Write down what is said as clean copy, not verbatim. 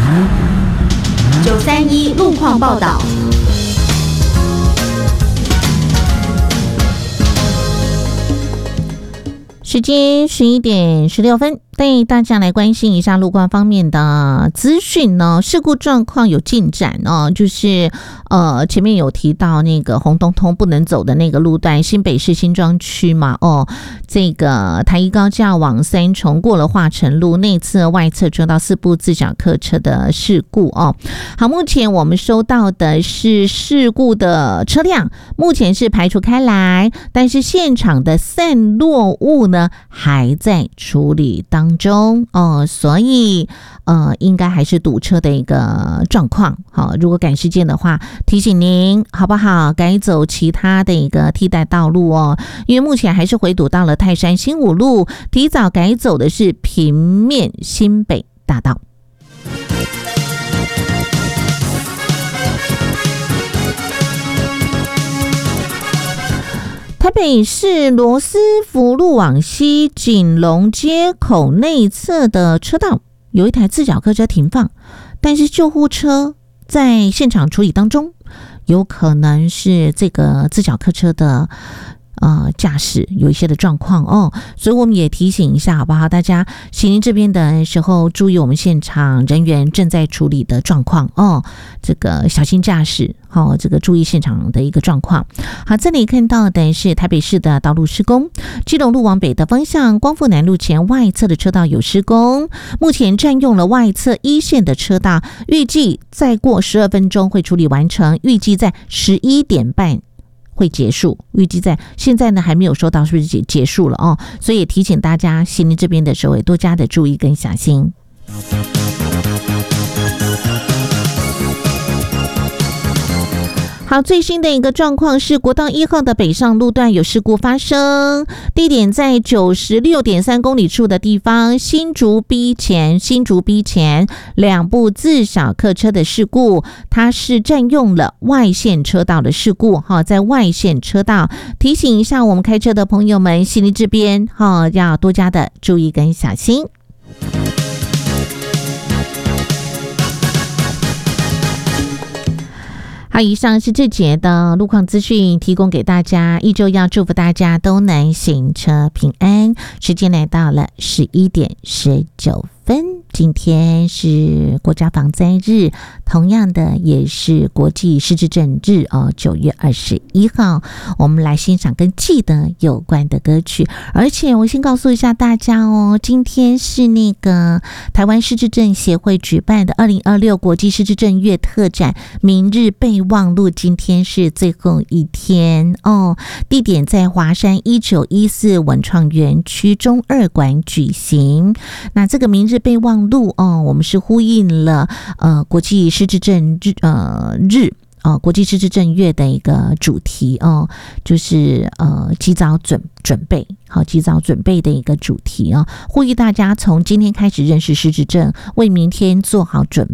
931路况报道。 时间11:16，带大家来关心一下路况方面的资讯呢。事故状况有进展哦，就是前面有提到那个红彤彤不能走的那个路段，新北市新庄区嘛，这个台一高架往三重过了化成路内侧外侧车道4部自小客车的事故哦。好，目前我们收到的是事故的车辆，目前是排除开来，但是现场的散落物呢还在处理当中哦，所以应该还是堵车的一个状况。好，如果赶时间的话，提醒您好不好改走其他的一个替代道路哦，因为目前还是回堵到了泰山新武路，提早改走的是平面新北大道。台北市罗斯福路往西锦隆街口内侧的车道有一台自小客车停放，但是救护车在现场处理当中，有可能是这个自小客车的驾驶有一些的状况哦，所以我们也提醒一下好不好？大家行这边的时候注意我们现场人员正在处理的状况哦，这个小心驾驶哦，这个注意现场的一个状况。好，这里看到的是台北市的道路施工，基隆路往北的方向光复南路前外侧的车道有施工，目前占用了外侧一线的车道，预计再过12分钟会处理完成，预计在11点半会结束，预计在现在呢还没有收到是不是结束了哦，所以也提醒大家行李这边的时候也多加的注意跟小心。好，最新的一个状况是国道1号的北上路段有事故发生，地点在96.3公里处的地方，新竹 B 前两部自小客车的事故，它是占用了外线车道的事故在外线车道，提醒一下我们开车的朋友们，行李这边要多加的注意跟小心。好，以上是这节的路况资讯，提供给大家，依旧要祝福大家都能行车平安。时间来到了11:19，今天是国家防灾日，同样的也是国际失智症日9月21号，我们来欣赏跟记得有关的歌曲。而且我先告诉一下大家哦，今天是那个台湾失智症协会举办的2026国际失智症月特展明日备忘录，今天是最后一天哦，地点在华山1914文创园区中2馆举行。那这个明日备忘录我们是呼应了国际失智症日国际失智症月的一个主题就是及早准备，及早准备的一个主题呼吁大家从今天开始认识失智症，为明天做好准